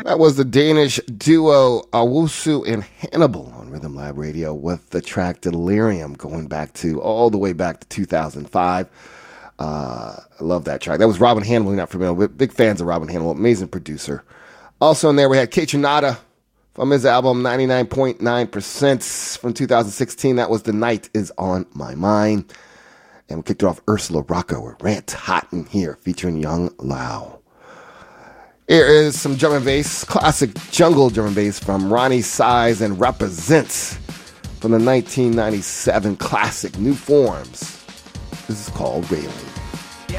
That was the Danish duo Owusu and Hannibal on Rhythm Lab Radio with the track Delirium, going back to all the way back to 2005. I love that track. That was Robin Hannibal. You're not familiar with. Big fans of Robin Hannibal. Amazing producer. Also in there we had Kaytranada from his album 99.9% from 2016. That was The Night Is On My Mind. And we kicked it off Ursula Rocco with Rant Hot in Here featuring Young Lao. Here is some drum and bass, classic jungle drum and bass from Ronnie Size and Represents from the 1997 classic New Forms. This is called Railing.